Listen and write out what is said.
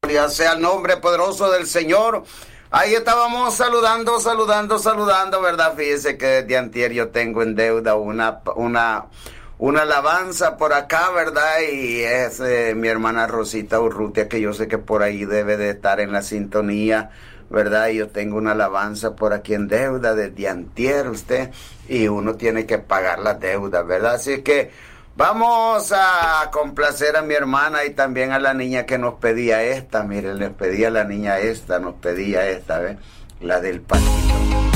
Gloria sea el nombre poderoso del Señor. Ahí estábamos saludando, ¿verdad? Fíjese que desde antier yo tengo en deuda una alabanza por acá, ¿verdad? Y es mi hermana Rosita Urrutia, que yo sé que por ahí debe de estar en la sintonía, ¿verdad? Y yo tengo una alabanza por aquí en deuda desde antier, usted, y uno tiene que pagar la deuda, ¿verdad? Así que vamos a complacer a mi hermana y también a la niña que nos pedía esta. Miren, les pedía a la niña esta, nos pedía esta, ¿ves? La del patito.